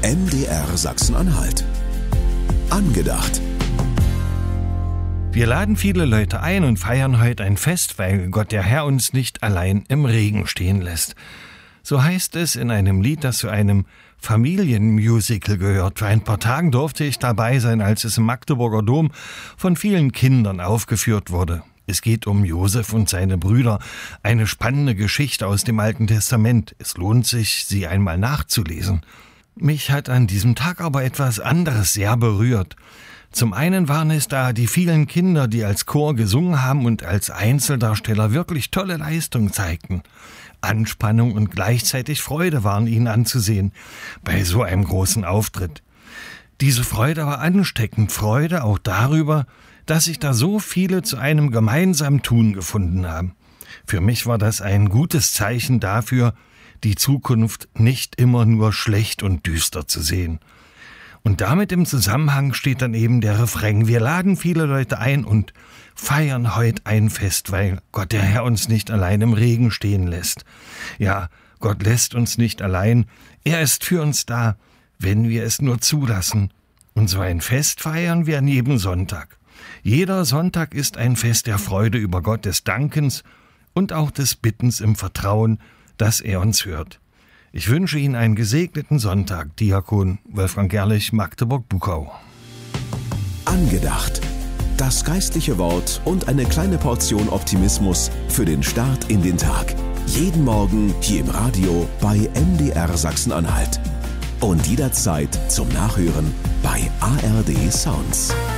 MDR Sachsen-Anhalt. Angedacht. Wir laden viele Leute ein und feiern heute ein Fest, weil Gott der Herr uns nicht allein im Regen stehen lässt. So heißt es in einem Lied, das zu einem Familienmusical gehört. Vor ein paar Tagen durfte ich dabei sein, als es im Magdeburger Dom von vielen Kindern aufgeführt wurde. Es geht um Josef und seine Brüder, eine spannende Geschichte aus dem Alten Testament. Es lohnt sich, sie einmal nachzulesen. Mich hat an diesem Tag aber etwas anderes sehr berührt. Zum einen waren es da die vielen Kinder, die als Chor gesungen haben und als Einzeldarsteller wirklich tolle Leistung zeigten. Anspannung und gleichzeitig Freude waren ihnen anzusehen bei so einem großen Auftritt. Diese Freude war ansteckend, Freude auch darüber, dass sich da so viele zu einem gemeinsamen Tun gefunden haben. Für mich war das ein gutes Zeichen dafür, die Zukunft nicht immer nur schlecht und düster zu sehen. Und damit im Zusammenhang steht dann eben der Refrain: Wir laden viele Leute ein und feiern heute ein Fest, weil Gott der Herr uns nicht allein im Regen stehen lässt. Ja, Gott lässt uns nicht allein. Er ist für uns da, wenn wir es nur zulassen. Und so ein Fest feiern wir an jedem Sonntag. Jeder Sonntag ist ein Fest der Freude über Gott, des Dankens und auch des Bittens im Vertrauen, dass er uns hört. Ich wünsche Ihnen einen gesegneten Sonntag, Diakon Wolfgang Gerlich, Magdeburg-Buchau. Angedacht. Das geistliche Wort und eine kleine Portion Optimismus für den Start in den Tag. Jeden Morgen hier im Radio bei MDR Sachsen-Anhalt. Und jederzeit zum Nachhören bei ARD Sounds.